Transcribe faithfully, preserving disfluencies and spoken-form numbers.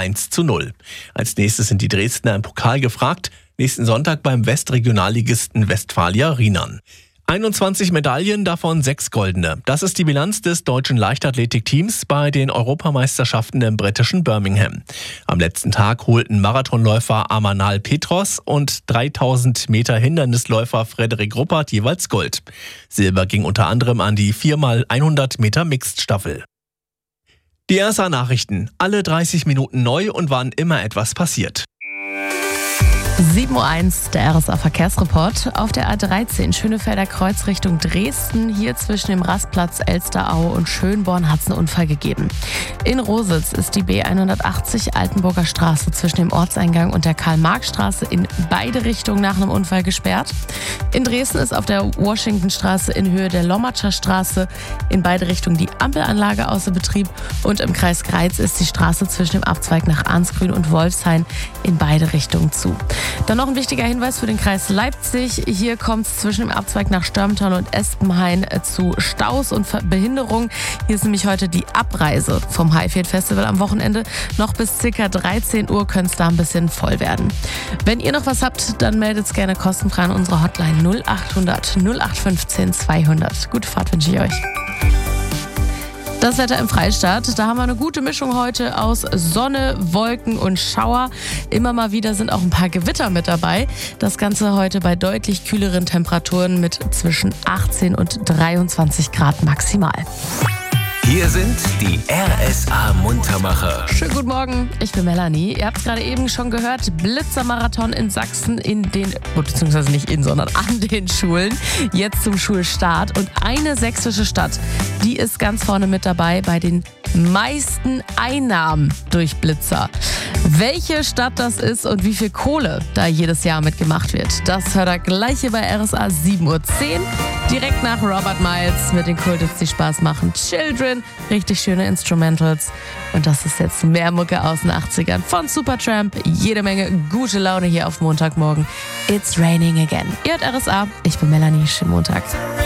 eins zu null. Als nächstes sind die Dresdner im Pokal gefragt, nächsten Sonntag beim Westregionalligisten Westfalia Rheinland. einundzwanzig Medaillen, davon sechs goldene. Das ist die Bilanz des deutschen Leichtathletikteams bei den Europameisterschaften im britischen Birmingham. Am letzten Tag holten Marathonläufer Amanal Petros und dreitausend Meter Hindernisläufer Frederik Ruppert jeweils Gold. Silber ging unter anderem an die vier mal hundert Meter Mixed-Staffel. Die R S A-Nachrichten. Alle dreißig Minuten neu und wann immer etwas passiert. sieben Uhr eins, der R S A-Verkehrsreport. Auf der A dreizehn Schönefelder Kreuz Richtung Dresden. Hier zwischen dem Rastplatz Elsteraue und Schönborn hat es einen Unfall gegeben. In Rositz ist die B hundertachtzig Altenburger Straße zwischen dem Ortseingang und der Karl-Marx-Straße in beide Richtungen nach einem Unfall gesperrt. In Dresden ist auf der Washingtonstraße in Höhe der Lommatscher Straße in beide Richtungen die Ampelanlage außer Betrieb. Und im Kreis Greiz ist die Straße zwischen dem Abzweig nach Arnsgrün und Wolfshain in beide Richtungen zu. Dann noch ein wichtiger Hinweis für den Kreis Leipzig. Hier kommt es zwischen dem Abzweig nach Störmtal und Espenhain zu Staus und Behinderung. Hier ist nämlich heute die Abreise vom Highfield Festival am Wochenende. Noch bis ca. dreizehn Uhr könnte es da ein bisschen voll werden. Wenn ihr noch was habt, dann meldet es gerne kostenfrei an unsere Hotline null acht hundert null acht fünfzehn zweihundert. Gute Fahrt wünsche ich euch. Das Wetter im Freistaat, da haben wir eine gute Mischung heute aus Sonne, Wolken und Schauer. Immer mal wieder sind auch ein paar Gewitter mit dabei. Das Ganze heute bei deutlich kühleren Temperaturen mit zwischen achtzehn und dreiundzwanzig Grad maximal. Hier sind die R S A-Muntermacher. Schönen guten Morgen, ich bin Melanie. Ihr habt es gerade eben schon gehört, Blitzermarathon in Sachsen in den, beziehungsweise nicht in, sondern an den Schulen. Jetzt zum Schulstart. Und eine sächsische Stadt, die ist ganz vorne mit dabei bei den meisten Einnahmen durch Blitzer. Welche Stadt das ist und wie viel Kohle da jedes Jahr mitgemacht wird, das hört ihr gleich hier bei R S A sieben Uhr zehn. Direkt nach Robert Miles mit den Kultits, die Spaß machen. Children, richtig schöne Instrumentals. Und das ist jetzt mehr Mucke aus den achtzigern von Supertramp. Jede Menge gute Laune hier auf Montagmorgen. It's raining again. Ihr hört R S A, ich bin Melanie. Schönen Montag.